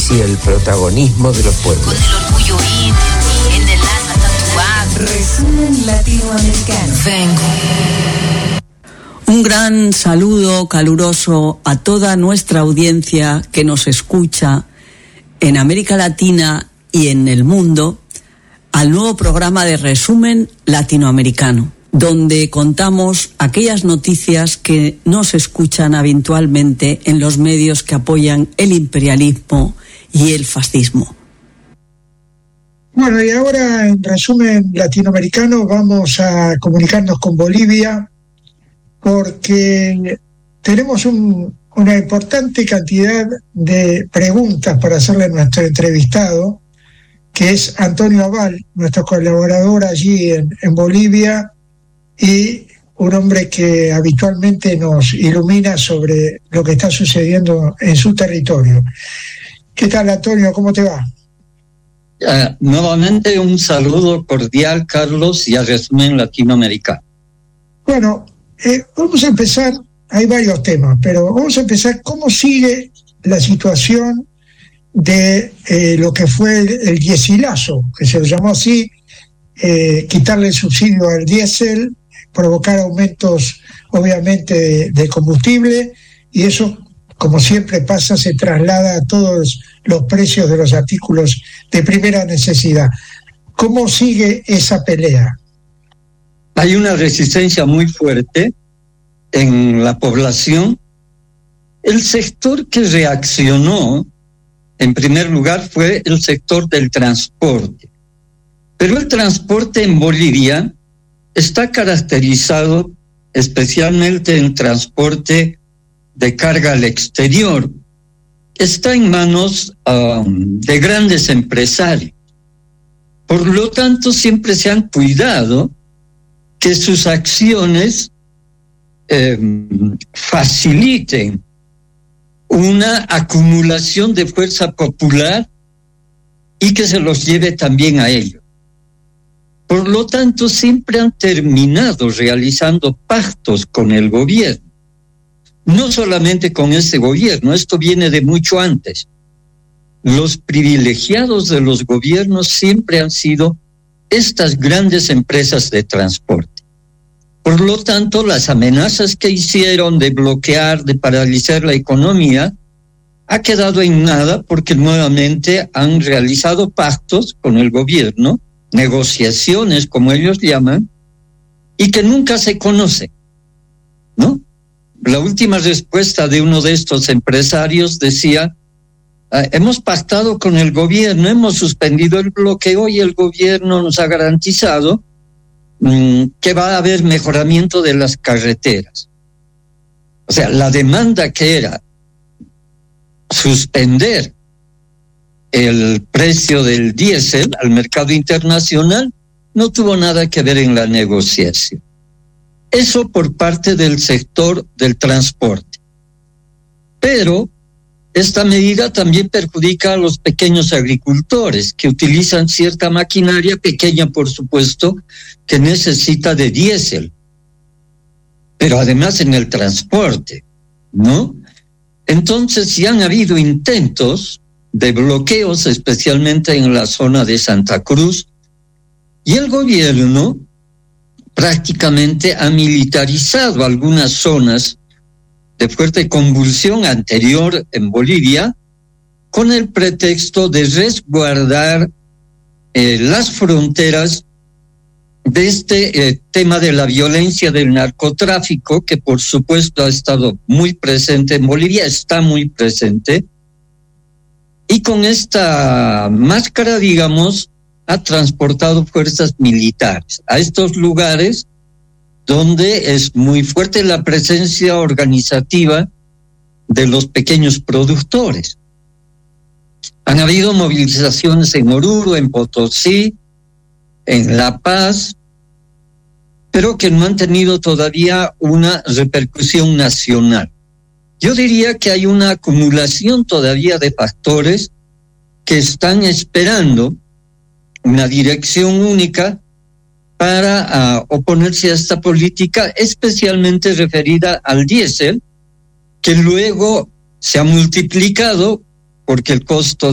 y el protagonismo de los pueblos. Con el orgullo ir en el alma tatuado. Resumen latinoamericano. Vengo. Un gran saludo caluroso a toda nuestra audiencia que nos escucha en América Latina y en el mundo, al nuevo programa de Resumen Latinoamericano, donde contamos aquellas noticias que no se escuchan habitualmente en los medios que apoyan el imperialismo y el fascismo. Bueno, y ahora en Resumen Latinoamericano vamos a comunicarnos con Bolivia, porque tenemos una importante cantidad de preguntas para hacerle a nuestro entrevistado, que es Antonio Abal, nuestro colaborador allí en Bolivia, y un hombre que habitualmente nos ilumina sobre lo que está sucediendo en su territorio. ¿Qué tal, Antonio? ¿Cómo te va? Nuevamente un saludo cordial, Carlos, y a Resumen Latinoamericano. Bueno, vamos a empezar, hay varios temas, pero vamos a empezar, ¿cómo sigue la situación de lo que fue el diéselazo, que se lo llamó así, quitarle el subsidio al diésel, provocar aumentos obviamente de combustible, y eso, como siempre pasa, se traslada a todos los precios de los artículos de primera necesidad? ¿Cómo sigue esa pelea? Hay una resistencia muy fuerte en la población. El sector que reaccionó, en primer lugar, fue el sector del transporte. Pero el transporte en Bolivia está caracterizado especialmente en transporte de carga al exterior. Está en manos de grandes empresarios. Por lo tanto, siempre se han cuidado que sus acciones faciliten una acumulación de fuerza popular y que se los lleve también a ellos. Por lo tanto, siempre han terminado realizando pactos con el gobierno. No solamente con este gobierno, esto viene de mucho antes. Los privilegiados de los gobiernos siempre han sido estas grandes empresas de transporte. Por lo tanto, las amenazas que hicieron de bloquear, de paralizar la economía, ha quedado en nada, porque nuevamente han realizado pactos con el gobierno, negociaciones, como ellos llaman, y que nunca se conocen, ¿no? La última respuesta de uno de estos empresarios decía: hemos pactado con el gobierno, hemos suspendido el bloqueo y el gobierno nos ha garantizado que va a haber mejoramiento de las carreteras. O sea, la demanda que era suspender el precio del diésel al mercado internacional no tuvo nada que ver en la negociación. Eso por parte del sector del transporte. Pero esta medida también perjudica a los pequeños agricultores que utilizan cierta maquinaria pequeña, por supuesto, que necesita de diésel. Pero además en el transporte, ¿no? Entonces, sí han habido intentos de bloqueos, especialmente en la zona de Santa Cruz, y el gobierno prácticamente ha militarizado algunas zonas de fuerte convulsión anterior en Bolivia, con el pretexto de resguardar las fronteras de este tema de la violencia del narcotráfico, que por supuesto ha estado muy presente en Bolivia, está muy presente, y con esta máscara, digamos, ha transportado fuerzas militares a estos lugares donde es muy fuerte la presencia organizativa de los pequeños productores. Han habido movilizaciones en Oruro, en Potosí, en La Paz, pero que no han tenido todavía una repercusión nacional. Yo diría que hay una acumulación todavía de factores que están esperando una dirección única para oponerse a esta política, especialmente referida al diésel, que luego se ha multiplicado porque el costo